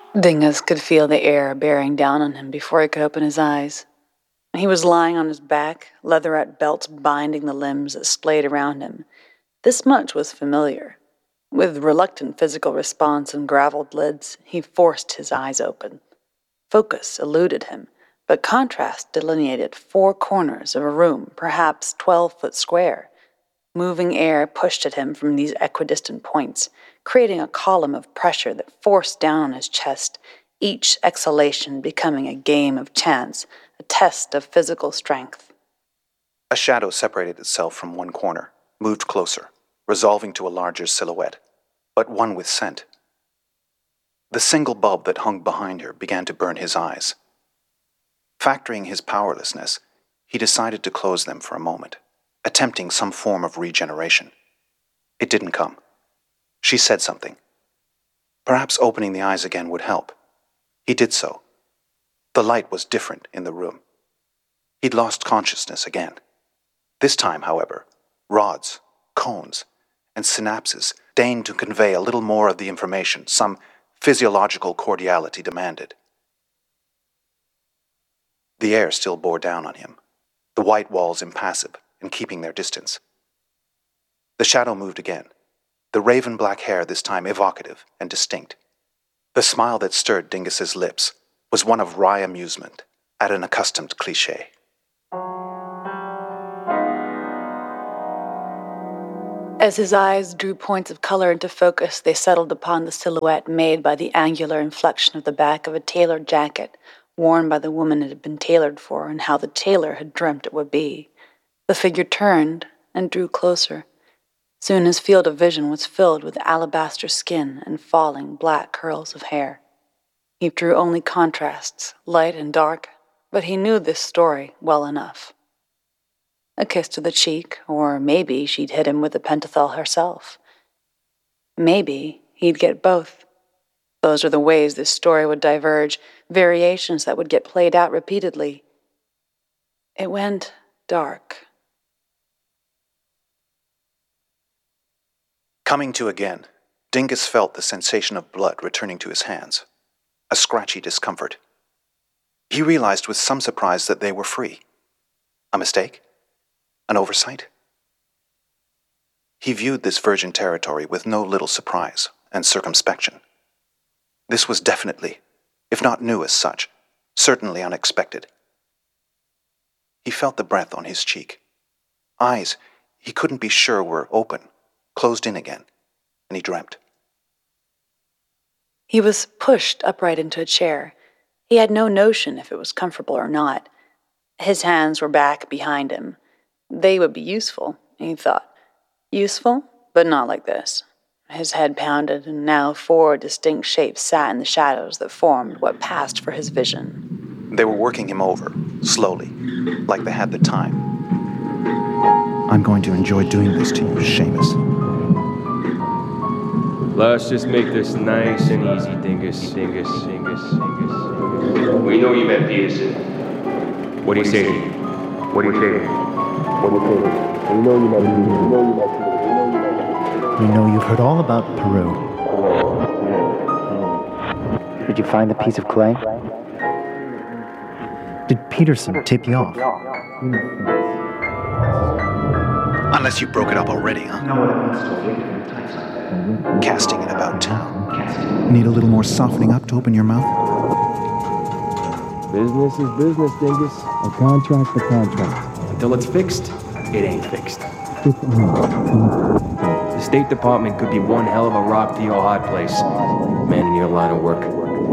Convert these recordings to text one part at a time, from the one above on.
Dingus could feel the air bearing down on him before he could open his eyes. He was lying on his back, leatherette belts binding the limbs that splayed around him. This much was familiar. With reluctant physical response and graveled lids, he forced his eyes open. Focus eluded him, but contrast delineated 4 corners of a room, perhaps 12 foot square. Moving air pushed at him from these equidistant points, creating a column of pressure that forced down on his chest, each exhalation becoming a game of chance, a test of physical strength. A shadow separated itself from one corner, moved closer, resolving to a larger silhouette, but one with scent. The single bulb that hung behind her began to burn his eyes. Factoring his powerlessness, he decided to close them for a moment, attempting some form of regeneration. It didn't come. She said something. Perhaps opening the eyes again would help. He did so. The light was different in the room. He'd lost consciousness again. This time, however, rods, cones, and synapses deigned to convey a little more of the information some physiological cordiality demanded. The air still bore down on him, the white walls impassive and keeping their distance. The shadow moved again, the raven-black hair this time evocative and distinct. The smile that stirred Dingus's lips was one of wry amusement at an accustomed cliché. As his eyes drew points of color into focus, they settled upon the silhouette made by the angular inflection of the back of a tailored jacket worn by the woman it had been tailored for, and how the tailor had dreamt it would be. The figure turned and drew closer. Soon his field of vision was filled with alabaster skin and falling black curls of hair. He drew only contrasts, light and dark, but he knew this story well enough. A kiss to the cheek, or maybe she'd hit him with the pentothal herself. Maybe he'd get both. Those are the ways this story would diverge, variations that would get played out repeatedly. It went dark. Coming to again, Dingus felt the sensation of blood returning to his hands, a scratchy discomfort. He realized with some surprise that they were free. A mistake? An oversight? He viewed this virgin territory with no little surprise and circumspection. This was definitely, if not new as such, certainly unexpected. He felt the breath on his cheek. Eyes, he couldn't be sure were open, closed in again, and he dreamt. He was pushed upright into a chair. He had no notion if it was comfortable or not. His hands were back behind him. They would be useful, he thought. Useful, but not like this. His head pounded, and now 4 distinct shapes sat in the shadows that formed what passed for his vision. They were working him over, slowly, like they had the time. I'm going to enjoy doing this to you, Seamus. Let's just make this nice and easy, Dingus. We know you met Peterson. What do you say to you? What do you say? We know you've heard all about Peru. Did you find the piece of clay? Did Peterson tip you off? Unless you broke it up already, huh? Casting it about town. Need a little more softening up to open your mouth? Business is business, Dingus. A contract's a contract. Until it's fixed, it ain't fixed. The State Department could be one hell of a rock to your hard place. Man in your line of work.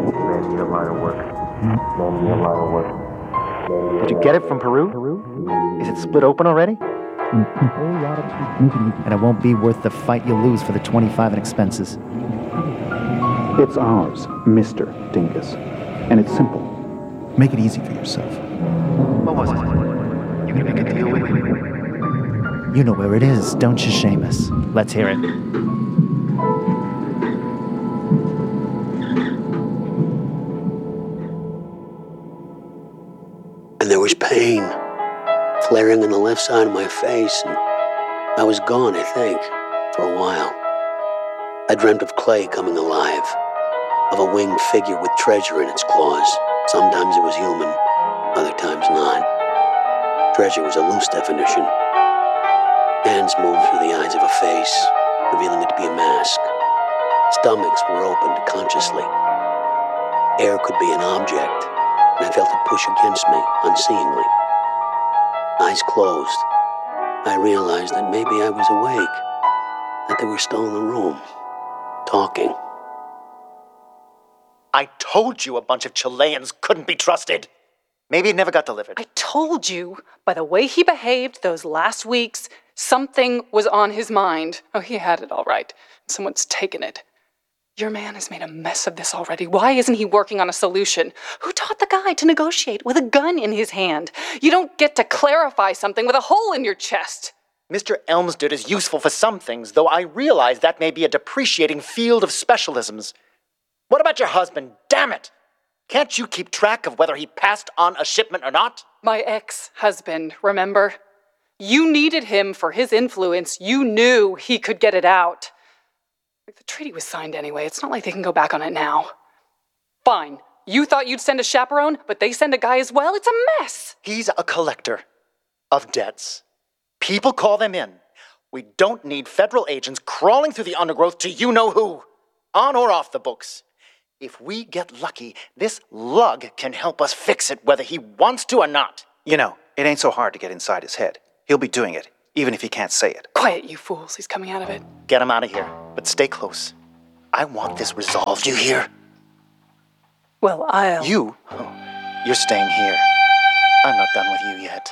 Did you get it from Peru? Is it split open already? And it won't be worth the fight you'll lose for the 25 in expenses. It's ours, Mr. Dingus. And it's simple. Make it easy for yourself. What was it? You gonna make a deal with me? You know where it is, don't you, Seamus? Let's hear it. And there was pain flaring on the left side of my face, and I was gone, I think, for a while. I dreamt of Clay coming alive, of a winged figure with treasure in its claws. Sometimes it was human, other times not. Treasure was a loose definition. Hands moved through the eyes of a face, revealing it to be a mask. Stomachs were opened consciously. Air could be an object, and I felt it push against me, unseeingly. Eyes closed, I realized that maybe I was awake, that they were still in the room, talking. I told you a bunch of Chileans couldn't be trusted. Maybe it never got delivered. I told you, by the way he behaved those last weeks, something was on his mind. Oh, he had it all right. Someone's taken it. Your man has made a mess of this already. Why isn't he working on a solution? Who taught the guy to negotiate with a gun in his hand? You don't get to clarify something with a hole in your chest. Mr. Elmsted is useful for some things, though I realize that may be a depreciating field of specialisms. What about your husband? Damn it! Can't you keep track of whether he passed on a shipment or not? My ex-husband, remember? You needed him for his influence. You knew he could get it out. The treaty was signed anyway. It's not like they can go back on it now. Fine. You thought you'd send a chaperone, but they send a guy as well? It's a mess! He's a collector of debts. People call them in. We don't need federal agents crawling through the undergrowth to you-know-who, on or off the books. If we get lucky, this lug can help us fix it whether he wants to or not. You know, it ain't so hard to get inside his head. He'll be doing it, even if he can't say it. Quiet, you fools. He's coming out of it. Get him out of here, but stay close. I want this resolved, you hear? Well, I'll... You? Oh, you're staying here. I'm not done with you yet.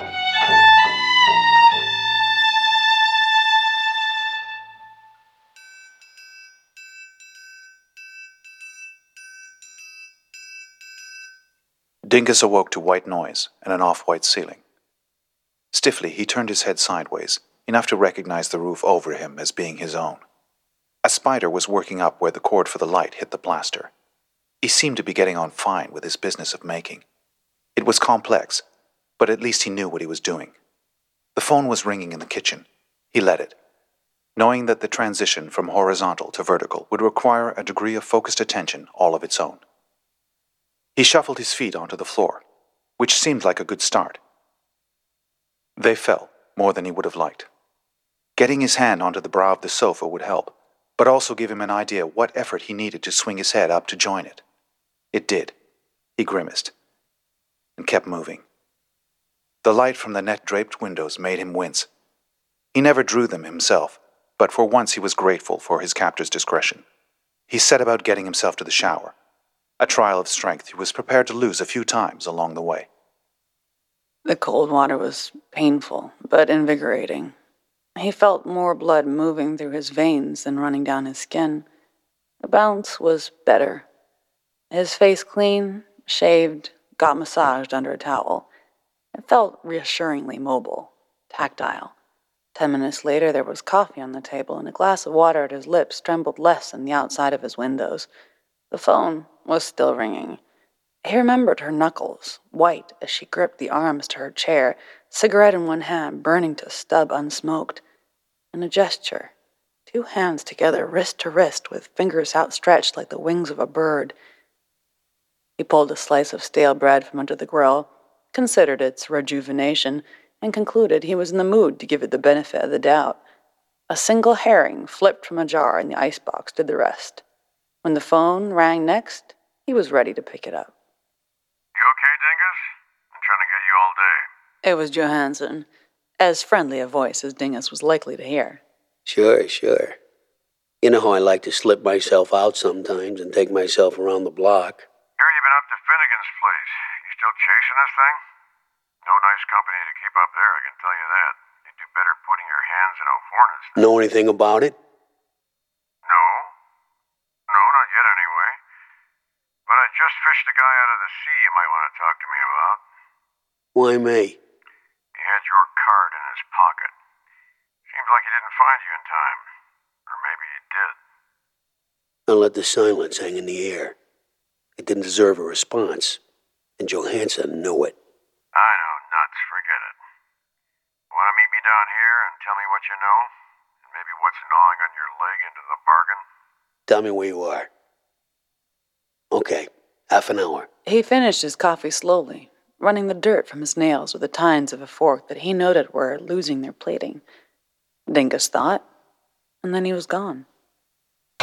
Dingus awoke to white noise and an off-white ceiling. Stiffly, he turned his head sideways, enough to recognize the roof over him as being his own. A spider was working up where the cord for the light hit the plaster. He seemed to be getting on fine with his business of making. It was complex, but at least he knew what he was doing. The phone was ringing in the kitchen. He let it, knowing that the transition from horizontal to vertical would require a degree of focused attention all of its own. He shuffled his feet onto the floor, which seemed like a good start. They fell more than he would have liked. Getting his hand onto the brow of the sofa would help, but also give him an idea what effort he needed to swing his head up to join it. It did. He grimaced and kept moving. The light from the net-draped windows made him wince. He never drew them himself, but for once he was grateful for his captor's discretion. He set about getting himself to the shower, a trial of strength he was prepared to lose a few times along the way. The cold water was painful, but invigorating. He felt more blood moving through his veins than running down his skin. The bounce was better. His face clean, shaved, got massaged under a towel. It felt reassuringly mobile, tactile. 10 minutes later, there was coffee on the table, and a glass of water at his lips trembled less than the outside of his windows. The phone was still ringing. He remembered her knuckles, white as she gripped the arms to her chair, cigarette in one hand, burning to stub unsmoked. And a gesture, 2 hands together, wrist to wrist, with fingers outstretched like the wings of a bird. He pulled a slice of stale bread from under the grill, considered its rejuvenation, and concluded he was in the mood to give it the benefit of the doubt. A single herring flipped from a jar in the icebox did the rest. When the phone rang next, he was ready to pick it up. You okay, Dingus? I'm trying to get you all day. It was Johansson, as friendly a voice as Dingus was likely to hear. Sure. You know how I like to slip myself out sometimes and take myself around the block. Hear you've been up to Finnegan's place. You still chasing this thing? No nice company to keep up there, I can tell you that. You'd do better putting your hands in a hornet's nest. Know anything about it? No, not yet anyway. But I just fished a guy out of the sea you might want to talk to me about. Why me? He had your card in his pocket. Seems like he didn't find you in time. Or maybe he did. I let the silence hang in the air. It didn't deserve a response, and Johansson knew it. I know, nuts, forget it. Want to meet me down here and tell me what you know? And maybe what's gnawing on your leg into the bargain? Tell me where you are. Okay, half an hour. He finished his coffee slowly, running the dirt from his nails with the tines of a fork that he noted were losing their plating. Dingus thought, and then he was gone.